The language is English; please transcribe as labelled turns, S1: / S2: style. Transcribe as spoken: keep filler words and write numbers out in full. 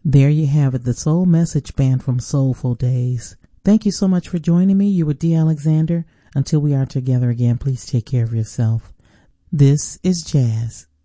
S1: There you have it, the Soul Message Band from Soulful Days. Thank you so much for joining me. You were D. Alexander. Until we are together again, please take care of yourself. This is Jazz.